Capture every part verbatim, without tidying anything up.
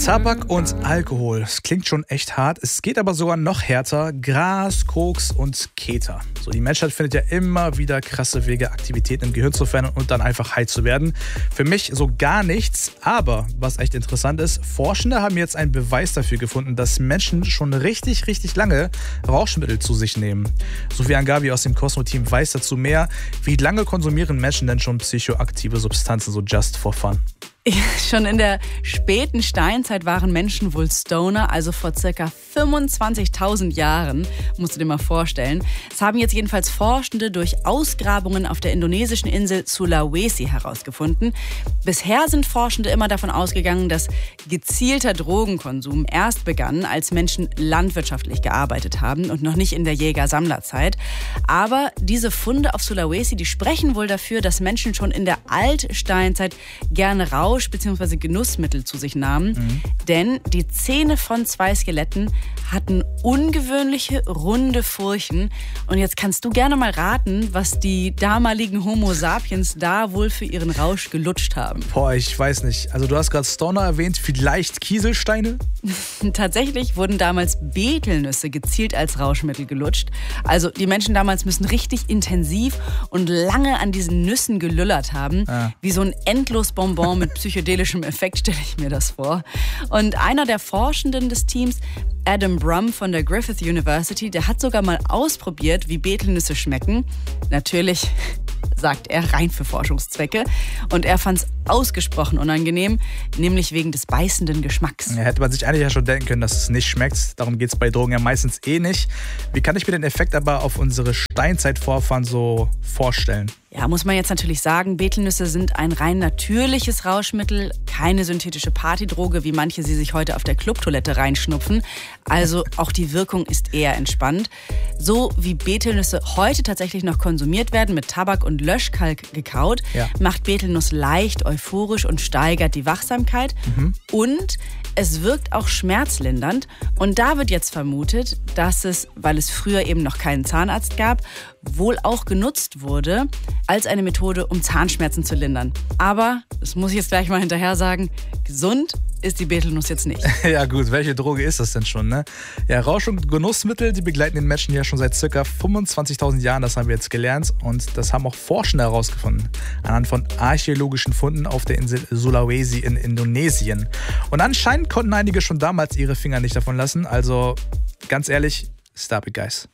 Tabak und Alkohol. Das klingt schon echt hart. Es geht aber sogar noch härter. Gras, Koks und Keta. So, die Menschheit findet ja immer wieder krasse Wege, Aktivitäten im Gehirn zu verändern und dann einfach high zu werden. Für mich so gar nichts. Aber was echt interessant ist, Forschende haben jetzt einen Beweis dafür gefunden, dass Menschen schon richtig, richtig lange Rauschmittel zu sich nehmen. Sophie Angabi aus dem Cosmo-Team weiß dazu mehr. Wie lange konsumieren Menschen denn schon psychoaktive Substanzen, so just for fun? Ja, schon in der späten Steinzeit waren Menschen wohl Stoner, also vor circa fünfundzwanzigtausend Jahren, musst du dir mal vorstellen. Das haben jetzt jedenfalls Forschende durch Ausgrabungen auf der indonesischen Insel Sulawesi herausgefunden. Bisher sind Forschende immer davon ausgegangen, dass gezielter Drogenkonsum erst begann, als Menschen landwirtschaftlich gearbeitet haben und noch nicht in der Jäger-Sammler-Zeit. Aber diese Funde auf Sulawesi, die sprechen wohl dafür, dass Menschen schon in der Altsteinzeit gerne Rausch bzw. Genussmittel zu sich nahmen, mhm. denn die Zähne von zwei Skeletten hatten ungewöhnliche, runde Furchen. Und jetzt kannst du gerne mal raten, was die damaligen Homo sapiens da wohl für ihren Rausch gelutscht haben. Boah, ich weiß nicht. Also du hast gerade Stoner erwähnt, vielleicht Kieselsteine? Tatsächlich wurden damals Betelnüsse gezielt als Rauschmittel gelutscht. Also die Menschen damals müssen richtig intensiv und lange an diesen Nüssen gelüllert haben. Ah. Wie so ein Endlosbonbon mit psychedelischem Effekt stelle ich mir das vor. Und einer der Forschenden des Teams, Adam Brum von der Griffith University, der hat sogar mal ausprobiert, wie Betelnüsse schmecken. Natürlich, sagt er, rein für Forschungszwecke. Und er fand es ausgesprochen unangenehm, nämlich wegen des beißenden Geschmacks. Ja, hätte man sich eigentlich ja schon denken können, dass es nicht schmeckt. Darum geht es bei Drogen ja meistens eh nicht. Wie kann ich mir den Effekt aber auf unsere Steinzeitvorfahren so vorstellen? Ja, muss man jetzt natürlich sagen, Betelnüsse sind ein rein natürliches Rauschmittel, keine synthetische Partydroge, wie manche sie sich heute auf der Clubtoilette reinschnupfen. Also auch die Wirkung ist eher entspannt. So wie Betelnüsse heute tatsächlich noch konsumiert werden, mit Tabak und Löschkalk gekaut, ja. macht Betelnuss leicht, euphorisch und steigert die Wachsamkeit. Mhm. Und es wirkt auch schmerzlindernd. Und da wird jetzt vermutet, dass es, weil es früher eben noch keinen Zahnarzt gab, wohl auch genutzt wurde als eine Methode, um Zahnschmerzen zu lindern. Aber, das muss ich jetzt gleich mal hinterher sagen, gesund ist die Betelnuss jetzt nicht. Ja gut, welche Droge ist das denn schon, ne? Ja, Rausch- und Genussmittel, die begleiten den Menschen ja schon seit ca. fünfundzwanzigtausend Jahren, das haben wir jetzt gelernt. Und das haben auch Forschende herausgefunden, anhand von archäologischen Funden auf der Insel Sulawesi in Indonesien. Und anscheinend konnten einige schon damals ihre Finger nicht davon lassen. Also, ganz ehrlich, stop it, guys.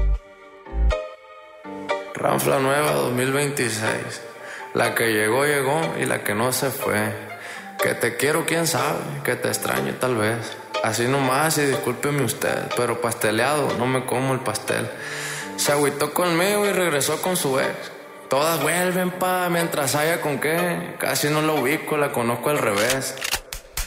Ranfla Nueva zwanzig veintiséis. La que llegó, llegó y la que no se fue. Que te quiero, quién sabe, que te extraño tal vez. Así nomás y discúlpeme usted, pero pasteleado no me como el pastel. Se agüitó conmigo y regresó con su ex. Todas vuelven pa' mientras haya con qué. Casi no la ubico, la conozco al revés.